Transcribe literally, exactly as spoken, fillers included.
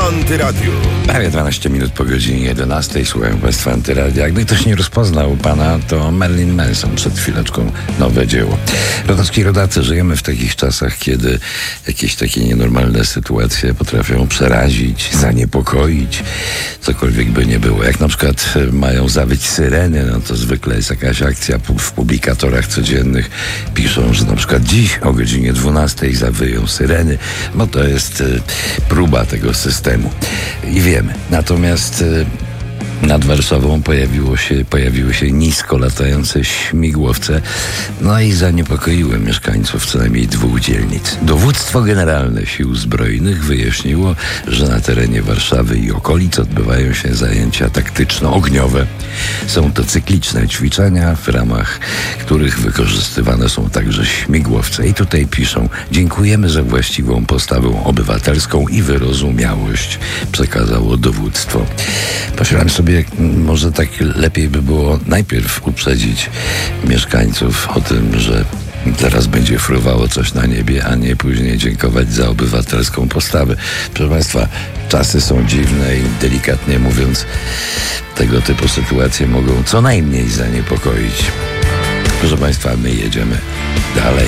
Antyradiu. Prawie dwanaście minut po godzinie jedenastej. Słuchają Państwa Antyradia. Jakby ktoś nie rozpoznał pana, to Marilyn Manson przed chwileczką nowe dzieło. Rodowski rodacy, żyjemy w takich czasach, kiedy jakieś takie nienormalne sytuacje potrafią przerazić, zaniepokoić, cokolwiek by nie było. Jak na przykład mają zawyć syreny, no to zwykle jest jakaś akcja w publikatorach codziennych. Piszą, że na przykład dziś o godzinie dwunastej zawyją syreny, bo to jest y, próba tego systemu. I wiemy. Natomiast y, nad Warszawą pojawiło się, pojawiły się nisko latające śmigłowce, no i zaniepokoiły mieszkańców co najmniej dwóch dzielnic. Dowództwo Generalne Sił Zbrojnych wyjaśniło, że na terenie Warszawy i okolic odbywają się zajęcia taktyczno-ogniowe. Są to cykliczne ćwiczenia, w ramach których wykorzystywane są także śmigłowce. I tutaj piszą: dziękujemy za właściwą postawę obywatelską i wyrozumiałość, przekazało dowództwo. Myślałem sobie, może tak lepiej by było najpierw uprzedzić mieszkańców o tym, że teraz będzie fruwało coś na niebie, a nie później dziękować za obywatelską postawę. Proszę Państwa, czasy są dziwne i delikatnie mówiąc, tego typu sytuacje mogą co najmniej zaniepokoić. Proszę Państwa, my jedziemy dalej.